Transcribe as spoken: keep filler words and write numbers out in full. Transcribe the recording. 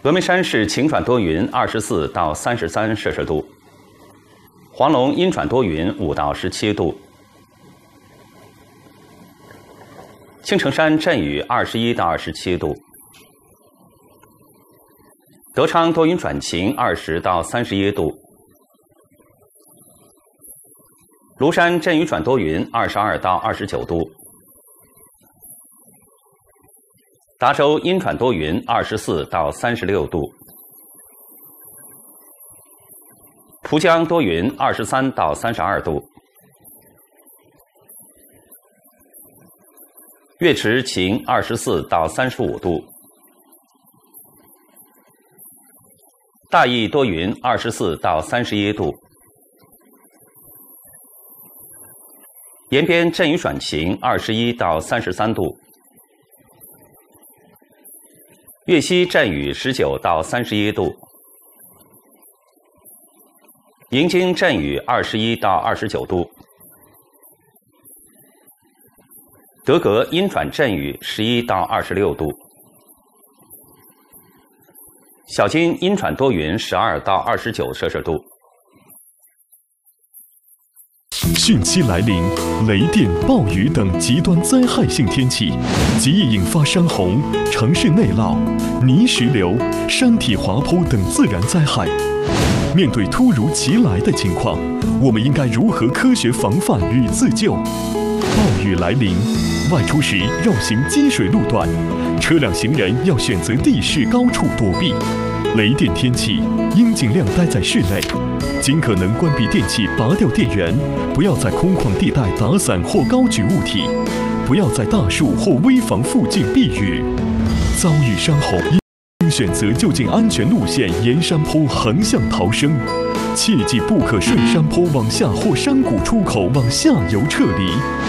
峨眉山是晴转多云，二十四到三十三摄氏度；黄龙阴转多云，五到十七度；青城山阵雨，二十一到二十七度；德昌多云转晴，二十到三十一度；庐山阵雨转多云，二十二到二十九度；达州阴转多云，二十四到三十六度；蒲江多云，二十三到三十二度；岳池晴，二十四到三十五度；大邑多云，二十四到三十一度；延边阵雨转晴，二十一到三十三度；岳西阵雨，十九到三十一度；营京阵雨，二十一到二十九度；德格阴转阵雨，十一到二十六度；小金阴转多云，十二到二十九摄氏度。 汛期来临，雷电、暴雨等极端灾害性天气，极易引发山洪、城市内涝、泥石流、山体滑坡等自然灾害。面对突如其来的情况，我们应该如何科学防范与自救？暴雨来临，外出时绕行积水路段，车辆行人要选择地势高处躲避。雷电天气应尽量待在室内，尽可能关闭电器，拔掉电源，不要在空旷地带打伞或高举物体，不要在大树或危房附近避雨。遭遇山洪，应选择就近安全路线，沿山坡横向逃生，切记不可顺山坡往下或山谷出口往下游撤离。